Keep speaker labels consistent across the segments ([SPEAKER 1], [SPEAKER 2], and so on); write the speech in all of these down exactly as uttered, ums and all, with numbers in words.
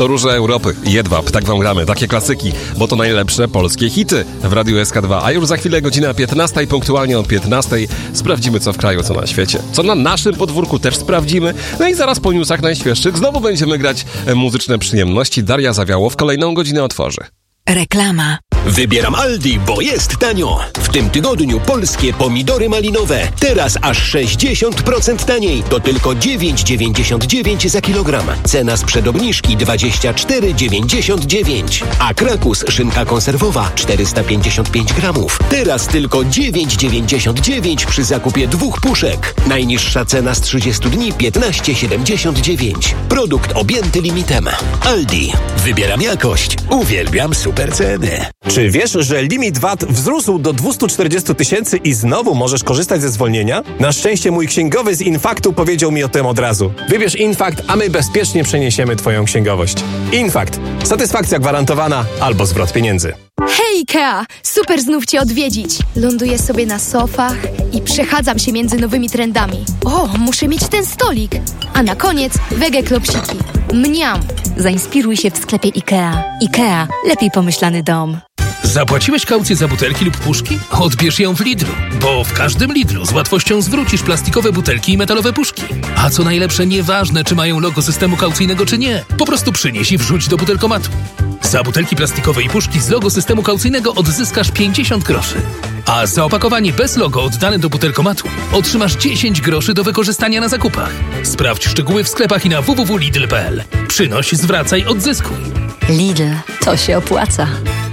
[SPEAKER 1] To Róże Europy, Jedwab, tak wam gramy, takie klasyki, bo to najlepsze polskie hity w Radiu S K dwa. A już za chwilę godzina piętnasta i punktualnie o piętnastej sprawdzimy, co w kraju, co na świecie. Co na naszym podwórku też sprawdzimy. No i zaraz po newsach najświeższych znowu będziemy grać muzyczne przyjemności. Daria Zawiałow kolejną godzinę otworzy.
[SPEAKER 2] Reklama.
[SPEAKER 3] Wybieram Aldi, bo jest tanio. W tym tygodniu polskie pomidory malinowe. Teraz aż sześćdziesiąt procent taniej. To tylko dziewięć dziewięćdziesiąt dziewięć za kilogram. Cena sprzed obniżki dwadzieścia cztery dziewięćdziesiąt dziewięć. A Krakus szynka konserwowa czterysta pięćdziesiąt pięć gramów. Teraz tylko dziewięć dziewięćdziesiąt dziewięć przy zakupie dwóch puszek. Najniższa cena z trzydziestu dni piętnaście siedemdziesiąt dziewięć. Produkt objęty limitem. Aldi. Wybieram jakość. Uwielbiam super ceny.
[SPEAKER 4] Czy wiesz, że limit V A T wzrósł do dwieście czterdzieści tysięcy i znowu możesz korzystać ze zwolnienia? Na szczęście mój księgowy z Infaktu powiedział mi o tym od razu. Wybierz Infakt, a my bezpiecznie przeniesiemy twoją księgowość. Infakt. Satysfakcja gwarantowana albo zwrot pieniędzy.
[SPEAKER 5] Hej Ikea! Super znów Cię odwiedzić. Ląduję sobie na sofach i przechadzam się między nowymi trendami. O, muszę mieć ten stolik. A na koniec wege klopsiki. Mniam!
[SPEAKER 2] Zainspiruj się w sklepie Ikea. Ikea. Lepiej pomyślany dom.
[SPEAKER 6] Zapłaciłeś kaucję za butelki lub puszki? Odbierz ją w Lidlu, bo w każdym Lidlu z łatwością zwrócisz plastikowe butelki i metalowe puszki. A co najlepsze, nieważne, czy mają logo systemu kaucyjnego, czy nie. Po prostu przynieś i wrzuć do butelkomatu. Za butelki plastikowe i puszki z logo systemu kaucyjnego odzyskasz pięćdziesiąt groszy. A za opakowanie bez logo oddane do butelkomatu otrzymasz dziesięć groszy do wykorzystania na zakupach. Sprawdź szczegóły w sklepach i na w w w kropka lidl kropka p l. Przynoś, zwracaj, odzyskuj.
[SPEAKER 2] Lidl. To się opłaca.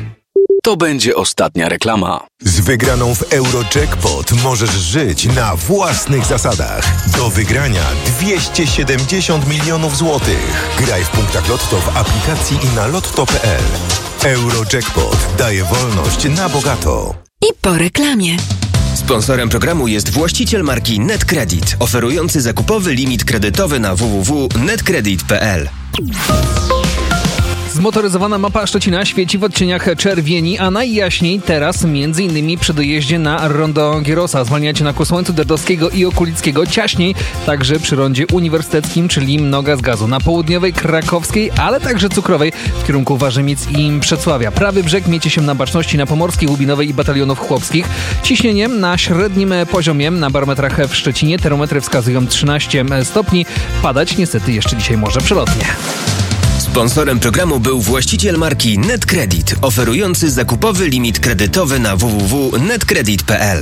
[SPEAKER 7] To będzie ostatnia reklama.
[SPEAKER 8] Z wygraną w Eurojackpot możesz żyć na własnych zasadach. Do wygrania dwieście siedemdziesiąt milionów złotych. Graj w punktach Lotto w aplikacji i na lotto kropka p l. Eurojackpot daje wolność na bogato.
[SPEAKER 2] I po reklamie.
[SPEAKER 9] Sponsorem programu jest właściciel marki NetCredit, oferujący zakupowy limit kredytowy na w w w kropka netcredit kropka p l.
[SPEAKER 10] Zmotoryzowana mapa Szczecina świeci w odcieniach czerwieni, a najjaśniej teraz między innymi przy dojeździe na rondo Gierosa. Zwalniacie na Kusłańcu Derdowskiego i Okulickiego, ciaśniej także przy rondzie uniwersyteckim, czyli Mnoga z gazu. Na południowej Krakowskiej, ale także Cukrowej w kierunku Warzymic i Przedsławia. Prawy brzeg miecie się na baczności na Pomorskiej, Łubinowej i Batalionów Chłopskich. Ciśnienie na średnim poziomie na barometrach w Szczecinie. Termometry wskazują trzynaście stopni. Padać niestety jeszcze dzisiaj może przelotnie.
[SPEAKER 9] Sponsorem programu był właściciel marki NetCredit, oferujący zakupowy limit kredytowy na w w w kropka netcredit kropka p l.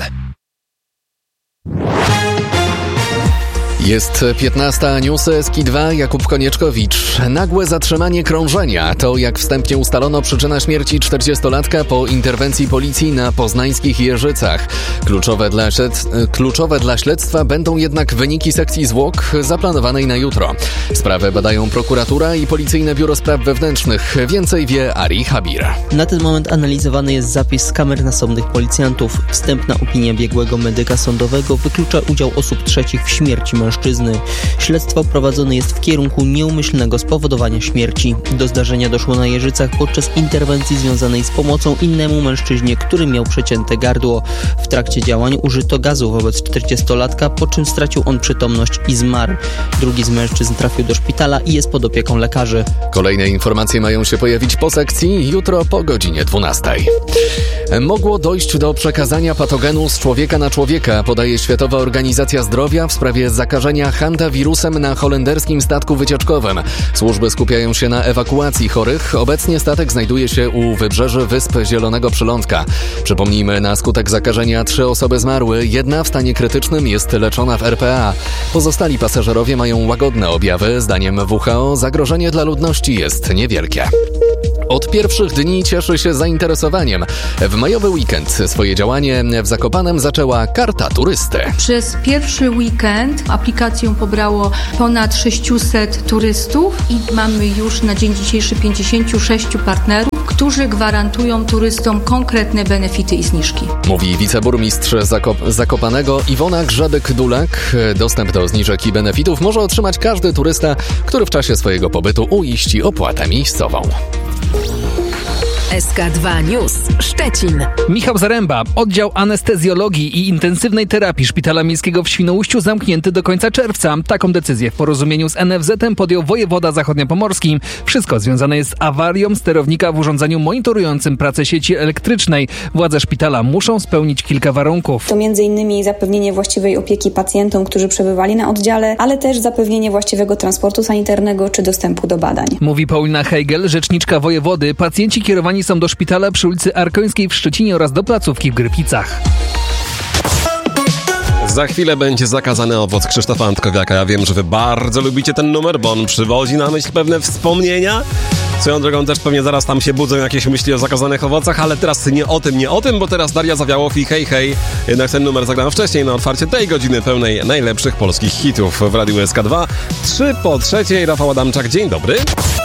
[SPEAKER 7] Jest piętnasta, newsy S K dwa, Jakub Konieczkowicz. Nagłe zatrzymanie krążenia to, jak wstępnie ustalono, przyczyna śmierci czterdziestolatka po interwencji policji na poznańskich Jeżycach. Kluczowe dla, śled... Kluczowe dla śledztwa będą jednak wyniki sekcji zwłok zaplanowanej na jutro. Sprawę badają prokuratura i Policyjne Biuro Spraw Wewnętrznych. Więcej wie Ari Habir.
[SPEAKER 11] Na ten moment analizowany jest zapis z kamer nasobnych policjantów. Wstępna opinia biegłego medyka sądowego wyklucza udział osób trzecich w śmierci mężczyzny. Śledztwo prowadzone jest w kierunku nieumyślnego spowodowania śmierci. Do zdarzenia doszło na Jeżycach podczas interwencji związanej z pomocą innemu mężczyźnie, który miał przecięte gardło. W trakcie działań użyto gazu wobec czterdziestolatka, po czym stracił on przytomność i zmarł. Drugi z mężczyzn trafił do szpitala i jest pod opieką lekarzy.
[SPEAKER 7] Kolejne informacje mają się pojawić po sekcji jutro po godzinie dwunastej. Mogło dojść do przekazania patogenu z człowieka na człowieka, podaje Światowa Organizacja Zdrowia w sprawie zakażenia handawirusem na holenderskim statku wycieczkowym. Służby skupiają się na ewakuacji chorych. Obecnie statek znajduje się u wybrzeży Wysp Zielonego Przylądka. Przypomnijmy, na skutek zakażenia trzy osoby zmarły, jedna w stanie krytycznym jest leczona w R P A. Pozostali pasażerowie mają łagodne objawy. Zdaniem W H O zagrożenie dla ludności jest niewielkie. Od pierwszych dni cieszy się zainteresowaniem. W majowy weekend swoje działanie w Zakopanem zaczęła Karta Turysty.
[SPEAKER 12] Przez pierwszy weekend aplikację pobrało ponad sześćset turystów i mamy już na dzień dzisiejszy pięćdziesięciu sześciu partnerów, którzy gwarantują turystom konkretne benefity i zniżki.
[SPEAKER 7] Mówi wiceburmistrz Zakop- Zakopanego Iwona Grzadyk-Dulak. Dostęp do zniżek i benefitów może otrzymać każdy turysta, który w czasie swojego pobytu uiści opłatę miejscową.
[SPEAKER 13] S K dwa News Szczecin.
[SPEAKER 10] Michał Zaręba, oddział anestezjologii i intensywnej terapii Szpitala Miejskiego w Świnoujściu zamknięty do końca czerwca. Taką decyzję w porozumieniu z N F Z-em podjął wojewoda zachodniopomorski. Wszystko związane jest z awarią sterownika w urządzeniu monitorującym pracę sieci elektrycznej. Władze szpitala muszą spełnić kilka warunków.
[SPEAKER 14] To między innymi zapewnienie właściwej opieki pacjentom, którzy przebywali na oddziale, ale też zapewnienie właściwego transportu sanitarnego czy dostępu do badań.
[SPEAKER 10] Mówi Paulina Hejgel, rzeczniczka wojewody. Pacjenci kierowani są do szpitala przy ulicy Arkońskiej w Szczecinie oraz do placówki w Grypicach.
[SPEAKER 1] Za chwilę będzie zakazany owoc Krzysztofa Antkowiaka. Ja wiem, że wy bardzo lubicie ten numer, bo on przywodzi na myśl pewne wspomnienia. Swoją drogą też pewnie zaraz tam się budzą jakieś myśli o zakazanych owocach, ale teraz nie o tym, nie o tym, bo teraz Daria Zawiałow i Hej Hej. Jednak ten numer zagrano wcześniej na otwarcie tej godziny pełnej najlepszych polskich hitów w Radiu S K dwa. Trzy po trzeciej, Rafał Adamczak, dzień dobry.